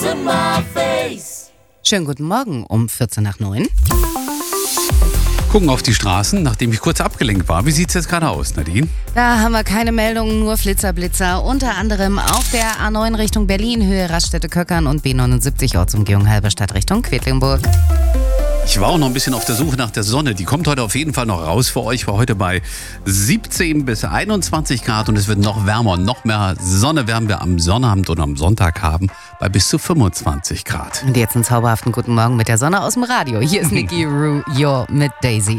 to my face. Schönen guten Morgen um 8:45. Gucken auf die Straßen, nachdem ich kurz abgelenkt war. Wie sieht's jetzt gerade aus, Nadine? Da haben wir keine Meldungen, nur Flitzer. Unter anderem auf der A9 Richtung Berlin, Höhe Raststätte-Köckern und B79 Ortsumgehung Halberstadt Richtung Quedlinburg. Ich war auch noch ein bisschen auf der Suche nach der Sonne. Die kommt heute auf jeden Fall noch raus für euch. War heute bei 17 bis 21 Grad und es wird noch wärmer. Und noch mehr Sonne werden wir am Sonnabend und am Sonntag haben bei bis zu 25 Grad. Und jetzt einen zauberhaften guten Morgen mit der Sonne aus dem Radio. Hier ist Nikki Ru mit Daisy.